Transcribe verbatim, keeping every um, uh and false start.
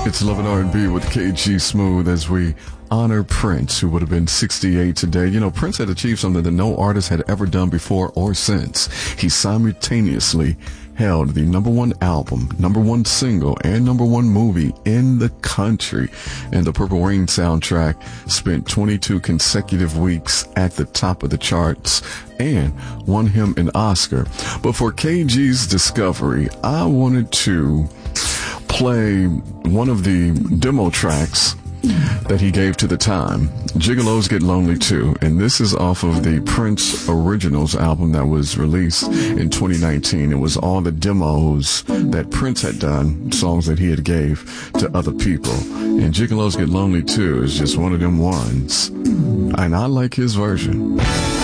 It's Love and R and B with K G Smooth as we honor Prince, who would have been sixty-eight today. You know, Prince had achieved something that no artist had ever done before or since. He simultaneously held the number one album, number one single, and number one movie in the country. And the Purple Rain soundtrack spent twenty-two consecutive weeks at the top of the charts and won him an Oscar. But for K G's discovery, I wanted to play one of the demo tracks that he gave to the time. Gigolos Get Lonely Too, and this is off of the Prince Originals album that was released in twenty nineteen. It was all the demos that Prince had done, songs that he had gave to other people, and Gigolos Get Lonely Too is just one of them ones, and I like his version.